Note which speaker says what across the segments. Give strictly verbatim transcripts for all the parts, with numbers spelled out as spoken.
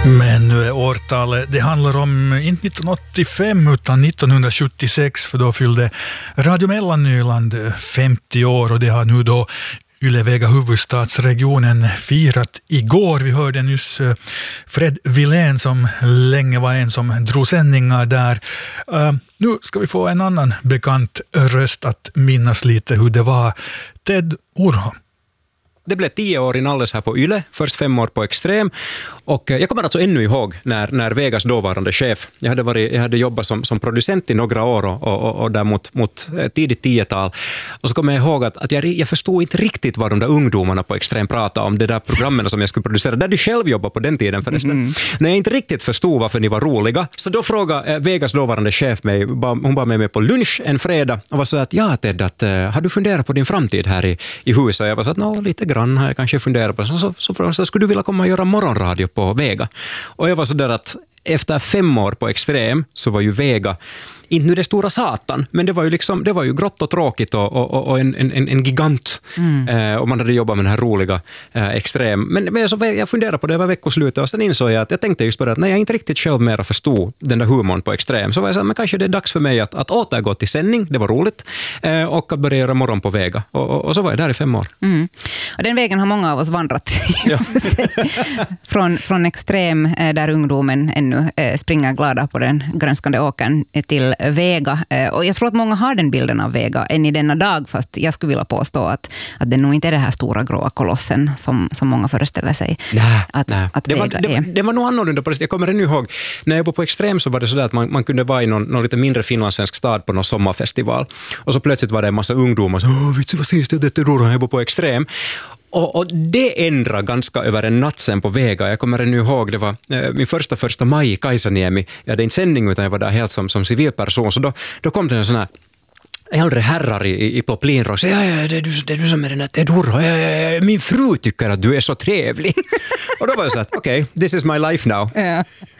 Speaker 1: Men nu är årtalet, det handlar om inte nittonhundraåttiofem utan nittonhundrasjuttiosex, för då fyllde Radio Mellannyland femtio år och det har nu då Yle-Vega huvudstadsregionen firat igår. Vi hörde nyss Fred Wilén som länge var en som drog sändningar där. Uh, nu ska vi få en annan bekant röst att minnas lite hur det var. Ted Urho.
Speaker 2: Det blev tio år inalles här på Yle, först fem år på Extrem. Och jag kommer alltså ännu ihåg när, när Vegas dåvarande chef, jag hade, varit, jag hade jobbat som, som producent i några år och, och, och där mot, mot tidigt tiotal. Och så kommer jag ihåg att, att jag, jag förstod inte riktigt vad de där ungdomarna på Extrem pratade om, det där programmen som jag skulle producera, där du själv jobbade på den tiden förresten. Mm. När jag inte riktigt förstod varför ni var roliga, så då frågade Vegas dåvarande chef mig, hon var med mig på lunch en fredag och var så att, ja Ted, att, har du funderat på din framtid här i, i huset? Jag var så att, nå, lite grann har jag kanske funderat på. Så, så, så frågade jag, skulle du vilja komma och göra morgonradio på Vega? Och jag var så där att efter fem år på Extrem så var ju Vega inte nu det stora satan, men det var ju liksom, det var ju grått och tråkigt och, och, och en, en, en gigant. Mm. Eh, och man hade jobbat med den här roliga eh, Extrem. Men, men så, jag funderade på det över veckoslutet och sen insåg jag att jag tänkte just på det att när jag inte riktigt själv mera förstod den där humorn på Extrem, så var jag så här, men kanske det är dags för mig att, att återgå till sändning, det var roligt, eh, och att börja göra morgon på Vega. Och, och, och så var jag där i fem år.
Speaker 3: Mm. Och den vägen har många av oss vandrat. Ja. från, från Extrem, eh, där ungdomen ännu eh, springer glada på den grönskande åkern, eh, till Vega. Och jag tror att många har den bilden av Vega än i denna dag, fast jag skulle vilja påstå att, att det nog inte är det här stora gråa kolossen som, som många föreställer sig.
Speaker 2: Nej,
Speaker 3: att,
Speaker 2: nej.
Speaker 3: Att
Speaker 2: det, var, det, var, det var nog annorlunda på det. Jag kommer ännu ihåg, när jag var på Extrem så var det så där att man, man kunde vara i någon, någon lite mindre finlandssvensk stad på någon sommarfestival. Och så plötsligt var det en massa ungdomar som, åh, vitsi vad syns det, det är roligt, jag var på Extrem. Och, och det ändrar ganska över en natt sen på Vega. Jag kommer ännu ihåg, det var eh, min första första maj i Kaisaniemi. Jag hade inte sändning utan jag var där helt som, som civilperson. Så då, då kom det en sån här äldre herrar i, i poplinrock och sa, ja, ja, det är du, det är du som är den här Ted Urho. Ja, ja, ja, min fru tycker att du är så trevlig. Och då var jag så att, okej, okay, this is my life now.
Speaker 3: Ja.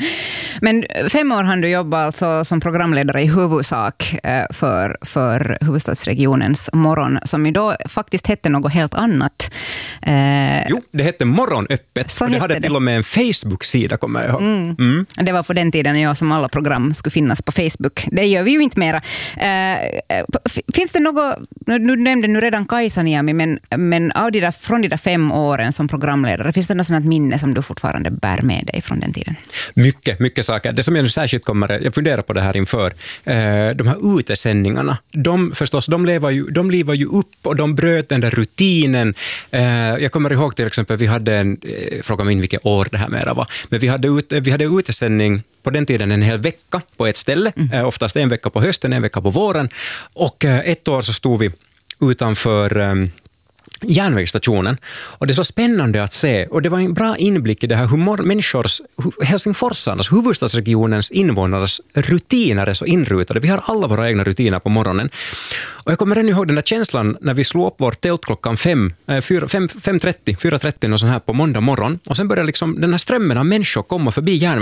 Speaker 3: Men fem år har du jobbat alltså som programledare i huvudsak för, för huvudstadsregionens morgon, som ju då faktiskt hette något helt annat.
Speaker 2: Eh, jo, det hette Morgonöppet och det hade det. Till och med en Facebook-sida, kommer jag ihåg. Mm.
Speaker 3: Mm. Det var på den tiden jag som alla program skulle finnas på Facebook. Det gör vi ju inte mera. Eh, finns det något, nu nämnde nu redan Kaisaniemi, men, men av de där, från de där fem åren som programledare, finns det något sådant minne som du fortfarande bär med dig från den tiden?
Speaker 2: Mycket, mycket saker. Det som jag nu särskilt kommer, jag funderar på det här inför, eh, de här utesändningarna, de förstås, de lever ju, de lever ju upp och de bröt den där rutinen. Eh, jag kommer ihåg till exempel, vi hade en, eh, fråga mig vilket år det här mera var, men vi hade, ut, vi hade utesändning på den tiden en hel vecka på ett ställe, mm. eh, oftast en vecka på hösten, en vecka på våren, och eh, ett år så stod vi utanför eh, järnvägsstationen. Och det är så spännande att se, och det var en bra inblick i det här hur människors, helsingforsarnas, huvudstadsregionens invånares rutiner är så inrutade. Vi har alla våra egna rutiner på morgonen. Och jag kommer ännu ihåg den där känslan när vi slog upp vårt tält klockan fem, fem trettio, fyra trettio och sån här på måndag morgon. Och sen började liksom den här strömmen av människor komma förbi järnvägsstationen.